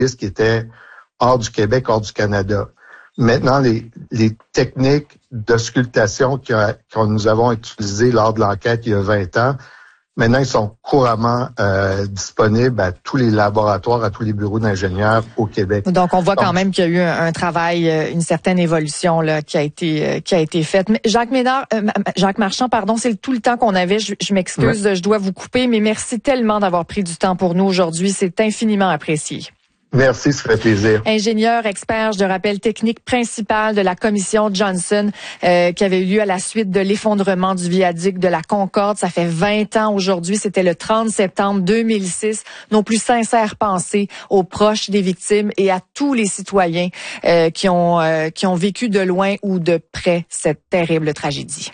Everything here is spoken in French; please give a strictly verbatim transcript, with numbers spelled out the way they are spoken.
qui étaient hors du Québec, hors du Canada. Maintenant, les, les techniques d'auscultation que, que nous avons utilisées lors de l'enquête il y a vingt ans, maintenant, ils sont couramment euh, disponibles à tous les laboratoires, à tous les bureaux d'ingénieurs au Québec. Donc, on voit Donc, quand même qu'il y a eu un, un travail, une certaine évolution là qui a été euh, qui a été faite. Mais Jacques Ménard, euh, Jacques Marchand, pardon, c'est tout le temps qu'on avait. Je, je m'excuse, ouais. Je dois vous couper, mais merci tellement d'avoir pris du temps pour nous aujourd'hui. C'est infiniment apprécié. Merci, ça fait plaisir. Ingénieur, expert, je le rappelle, technique principale de la commission Johnson euh, qui avait eu lieu à la suite de l'effondrement du viaduc de la Concorde. Ça fait vingt ans aujourd'hui. C'était le trente septembre deux mille six. Nos plus sincères pensées aux proches des victimes et à tous les citoyens euh, qui ont euh, qui ont vécu de loin ou de près cette terrible tragédie.